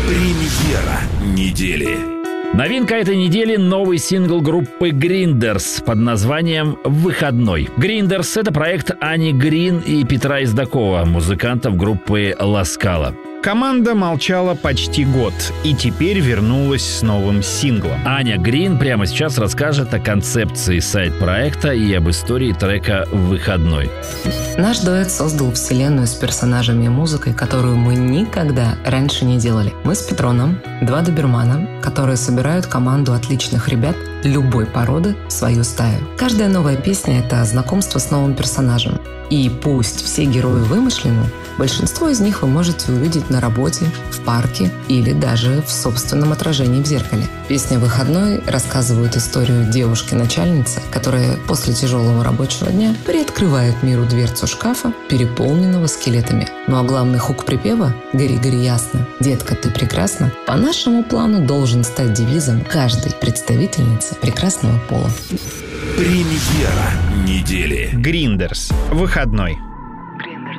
Премьера недели. Новинка этой недели — новый сингл группы Grinders под названием «Выходной». Grinders — это проект Ани Грин и Петра Издакова, музыкантов группы «Ласкала». Команда молчала почти год и теперь вернулась с новым синглом. Аня Грин прямо сейчас расскажет о концепции сайт-проекта и об истории трека «Выходной». Наш дуэт создал вселенную с персонажами и музыкой, которую мы никогда раньше не делали. Мы с Петроном, два добермана, которые собирают команду отличных ребят любой породы в свою стаю. Каждая новая песня — это знакомство с новым персонажем. И пусть все герои вымышлены, большинство из них вы можете увидеть на работе, в парке или даже в собственном отражении в зеркале. Песня «Выходной» рассказывает историю девушки-начальницы, которая после тяжелого рабочего дня приоткрывает миру дверцу шкафа, переполненного скелетами. Ну а главный хук припева «Гори, гори ясно, детка, ты прекрасна» по нашему плану должен стать девизом каждой представительницы прекрасного пола. Премьера недели. Grinders. Выходной.